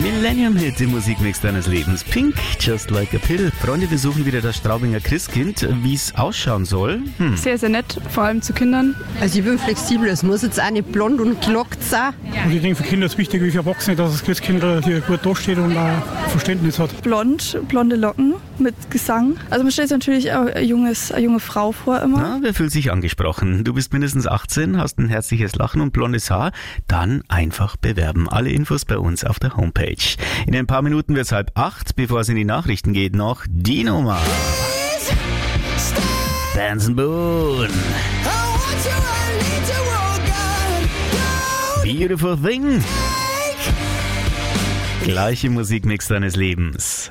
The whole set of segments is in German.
Millennium-Hit im Musikmix deines Lebens. Pink, Just Like a Pill. Freunde, wir suchen wieder das Straubinger Christkind. Wie es ausschauen soll? Sehr, sehr nett, vor allem zu Kindern. Also ich bin flexibel, es muss jetzt auch nicht blond und gelockt sein. Und ich denke, für Kinder ist es wichtig wie für Erwachsene, dass das Christkind hier gut dasteht und auch Verständnis hat. Blonde Locken mit Gesang. Also man stellt sich natürlich auch eine junge Frau vor immer. Na, wer fühlt sich angesprochen? Du bist mindestens 18, hast ein herzliches Lachen und blondes Haar? Dann einfach bewerben. Alle Infos bei uns auf der Homepage. In ein paar Minuten wird es 7:30, bevor es in die Nachrichten geht, noch die Nummer. Benson Boone. Beautiful Thing. Gleiche Musikmix deines Lebens.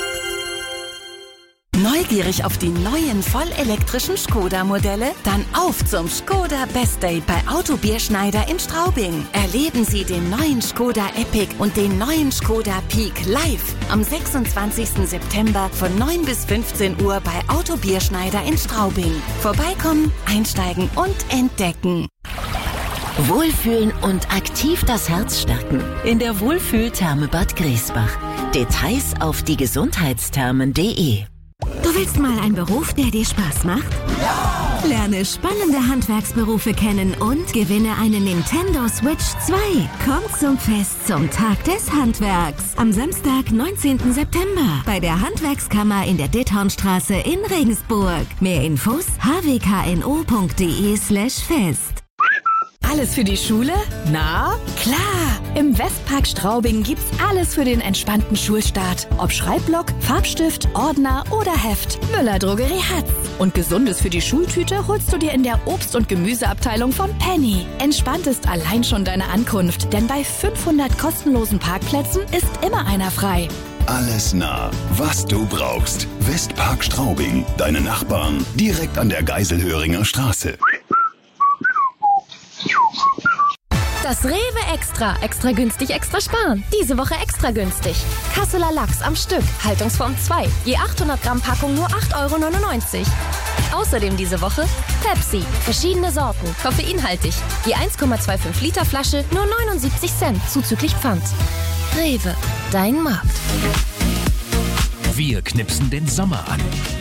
Neugierig auf die neuen vollelektrischen Skoda-Modelle? Dann auf zum Skoda Best Day bei Auto Bierschneider in Straubing. Erleben Sie den neuen Skoda Epic und den neuen Skoda Peak live am 26. September von 9 bis 15 Uhr bei Auto Bierschneider in Straubing. Vorbeikommen, einsteigen und entdecken. Wohlfühlen und aktiv das Herz stärken. In der Wohlfühltherme Bad Griesbach. Details auf diegesundheitsthermen.de. Du willst mal einen Beruf, der dir Spaß macht? Ja! Lerne spannende Handwerksberufe kennen und gewinne eine Nintendo Switch 2. Komm zum Fest zum Tag des Handwerks. Am Samstag, 19. September bei der Handwerkskammer in der Dithornstraße in Regensburg. Mehr Infos hwkno.de/fest. Alles für die Schule? Na, klar! Im Westpark Straubing gibt's alles für den entspannten Schulstart. Ob Schreibblock, Farbstift, Ordner oder Heft. Müller Drogerie hat's. Und Gesundes für die Schultüte holst du dir in der Obst- und Gemüseabteilung von Penny. Entspannt ist allein schon deine Ankunft, denn bei 500 kostenlosen Parkplätzen ist immer einer frei. Alles nah, was du brauchst. Westpark Straubing, deine Nachbarn, direkt an der Geiselhöringer Straße. Das Rewe Extra. Extra günstig, extra sparen. Diese Woche extra günstig. Kasseler Lachs am Stück. Haltungsform 2. Je 800 Gramm Packung nur 8,99 €. Außerdem diese Woche Pepsi. Verschiedene Sorten. Koffeinhaltig. Je 1,25 Liter Flasche nur 79 Cent. Zuzüglich Pfand. Rewe. Dein Markt. Wir knipsen den Sommer an.